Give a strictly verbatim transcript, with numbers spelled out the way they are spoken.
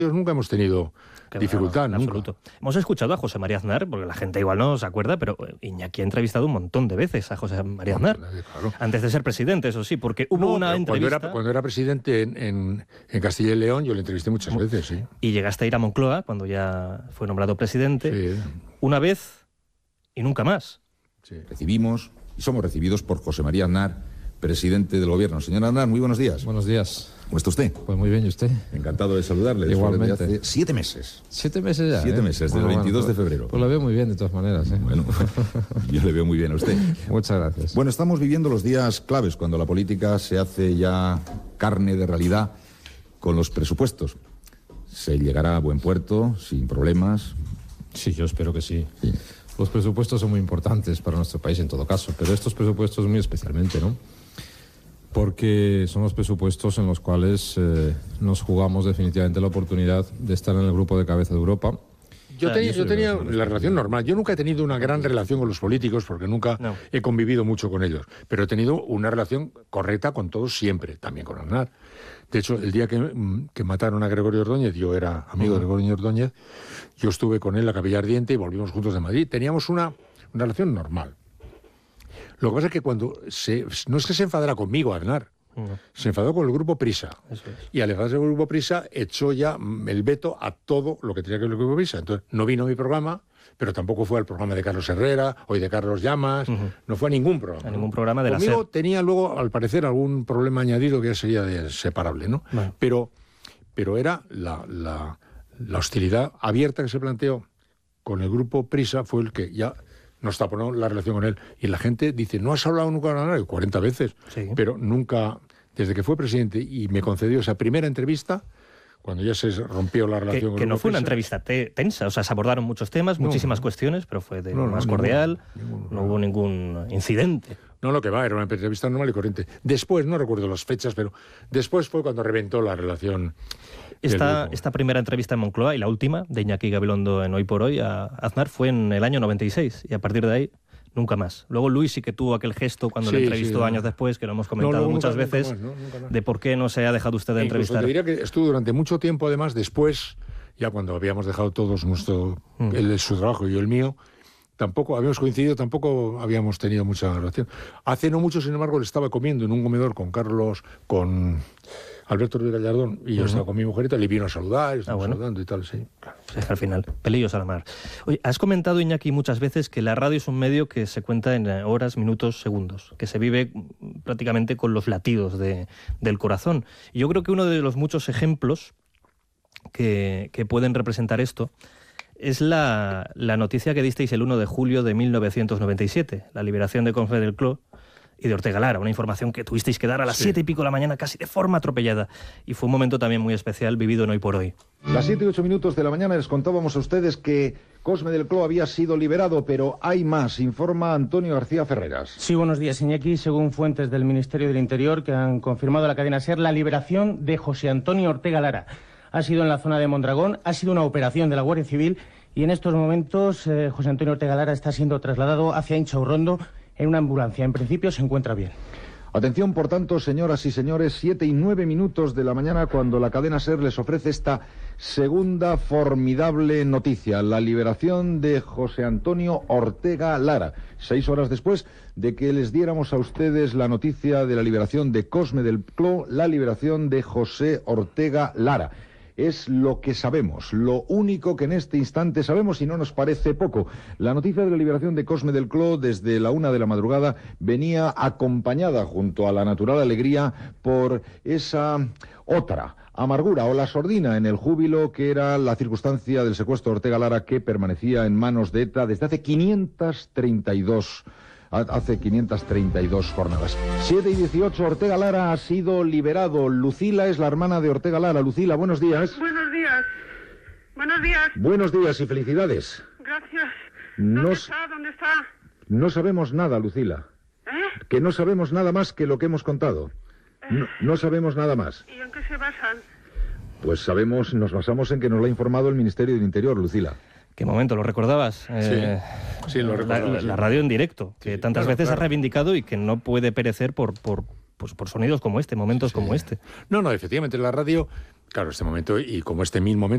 nunca hemos tenido Que dificultad, no, en nunca. absoluto. Hemos escuchado a José María Aznar, porque la gente igual no se acuerda, pero Iñaki ha entrevistado un montón de veces a José María Aznar. Claro. Antes de ser presidente, eso sí, porque hubo No, una cuando entrevista... era, cuando era presidente en, en, en Castilla y León, yo le entrevisté muchas veces, sí. Y llegaste a ir a Moncloa, cuando ya fue nombrado presidente, Sí. una vez y nunca más. Sí. Recibimos y somos recibidos por José María Aznar, presidente del Gobierno. Señor Aznar, muy buenos días. Buenos días. ¿Cómo está usted? Pues muy bien, ¿y usted? Encantado de saludarle. después Igualmente. de hace siete meses. Siete meses ya. Siete ¿eh? meses, del Bueno, veintidós bueno, de febrero. Pues lo veo muy bien, de todas maneras. ¿eh? Bueno, yo le veo muy bien a usted. Muchas gracias. Bueno, estamos viviendo los días claves cuando la política se hace ya carne de realidad con los presupuestos. Se llegará a buen puerto, sin problemas. Sí, yo espero que sí. Sí. Los presupuestos son muy importantes para nuestro país en todo caso, pero estos presupuestos muy especialmente, ¿no? Porque son los presupuestos en los cuales eh, nos jugamos definitivamente la oportunidad de estar en el grupo de cabeza de Europa. Yo Ah, tenía, y yo eso tenía es lo que la relación normal. Yo nunca he tenido una gran relación con los políticos porque nunca No. he convivido mucho con ellos. Pero he tenido una relación correcta con todos siempre, también con Aznar. De hecho, el día que, mm, que mataron a Gregorio Ordóñez, yo era amigo de Gregorio Ordóñez, yo estuve con él en la Capilla Ardiente y volvimos juntos de Madrid. Teníamos una, una relación normal. Lo que pasa es que cuando se, no es que se enfadara conmigo, Aznar, No, se enfadó con el grupo Prisa. eso es. Y al enfadarse con el grupo Prisa, echó ya mm, el veto a todo lo que tenía que ver con el grupo Prisa. Entonces, no vino a mi programa, pero tampoco fue al programa de Carlos Herrera o de Carlos Llamas, Ujú. no fue a ningún programa. A ¿no? ningún programa de la Conmigo SER. tenía luego, al parecer, algún problema añadido que ya sería de separable, ¿no? Bueno. Pero, pero era la, la, la hostilidad abierta que se planteó con el grupo Prisa, fue el que ya nos taponó la relación con él. Y la gente dice, no has hablado nunca con Aznar, cuarenta veces, Sí. pero nunca, desde que fue presidente y me concedió esa primera entrevista, cuando ya se rompió la relación Que, con que el no grupo fue una Prisa, entrevista te- tensa, o sea, se abordaron muchos temas, No, muchísimas no. cuestiones, pero fue de No, lo no, más ninguno, cordial, ninguno, no no. hubo ningún incidente. No, lo que va, era una entrevista normal y corriente. Después, no recuerdo las fechas, pero después fue cuando reventó la relación. del Esta, grupo. esta primera entrevista en Moncloa y la última de Iñaki Gabilondo en Hoy por Hoy a Aznar fue en el año noventa y seis y a partir de ahí nunca más. Luego Luis sí que tuvo aquel gesto cuando Sí, le entrevistó sí, años no. después, que lo hemos No, comentado luego muchas nunca- nunca veces, más, ¿no? Nunca más. de por qué no se ha dejado usted de E incluso entrevistar. te diría que estuvo durante mucho tiempo, además, después, ya cuando habíamos dejado todos nuestro, Mm. él su trabajo y yo el mío, tampoco habíamos coincidido, tampoco habíamos tenido mucha relación. Hace no mucho, sin embargo, le estaba comiendo en un comedor con Carlos, con Alberto Ruiz Gallardón, y yo Ujú. estaba con mi mujerita, le vino a saludar, y estábamos bueno. saludando y tal, sí. Claro. Pues es que al final, pelillos a la mar. Oye, has comentado, Iñaki, muchas veces que la radio es un medio que se cuenta en eh, horas, minutos, segundos, que se vive mm, prácticamente con los latidos de- del corazón. Y yo creo que uno de los muchos ejemplos que, que pueden representar esto es la, la noticia que disteis el uno de julio de mil novecientos noventa y siete, la liberación de Cosme del Cló y de Ortega Lara, una información que tuvisteis que dar a las Sí. siete y pico de la mañana casi de forma atropellada. Y fue un momento también muy especial vivido en Hoy por Hoy. Las siete y ocho minutos de la mañana les contábamos a ustedes que Cosme del Cló había sido liberado, pero hay más, informa Antonio García Ferreras. Sí, buenos días, Iñaki. Según fuentes del Ministerio del Interior que han confirmado a la cadena SER, la liberación de José Antonio Ortega Lara ha sido en la zona de Mondragón, ha sido una operación de la Guardia Civil y en estos momentos eh, José Antonio Ortega Lara está siendo trasladado hacia Inchaurrondo en una ambulancia. En principio se encuentra bien. Atención, por tanto, señoras y señores, siete y nueve minutos de la mañana cuando la cadena SER les ofrece esta segunda formidable noticia, la liberación de José Antonio Ortega Lara. Seis horas después de que les diéramos a ustedes la noticia de la liberación de Cosme del Cló, la liberación de José Ortega Lara. Es lo que sabemos, lo único que en este instante sabemos y no nos parece poco. La noticia de la liberación de Cosme del Cló desde la una de la madrugada venía acompañada junto a la natural alegría por esa otra amargura o la sordina en el júbilo que era la circunstancia del secuestro de Ortega Lara que permanecía en manos de ETA desde hace quinientas treinta y dos Hace quinientas treinta y dos jornadas. siete y dieciocho, Ortega Lara ha sido liberado. Lucila es la hermana de Ortega Lara. Lucila, buenos días. Buenos días. Buenos días. Buenos días y felicidades. Gracias. No ¿Dónde s- está? ¿Dónde está? No sabemos nada, Lucila. ¿Eh? Que no sabemos nada más que lo que hemos contado. No, no sabemos nada más. ¿Y en qué se basan? Pues sabemos, nos basamos en que nos lo ha informado el Ministerio del Interior, Lucila. ¿Qué momento? ¿Lo recordabas? Eh, sí, lo la- recordaba, La, sí. la radio en directo, que Sí, tantas claro, veces claro. ha reivindicado y que no puede perecer por, por, pues, por sonidos como este, momentos como este. No, no, efectivamente, la radio, claro, este momento y como este mil momentos.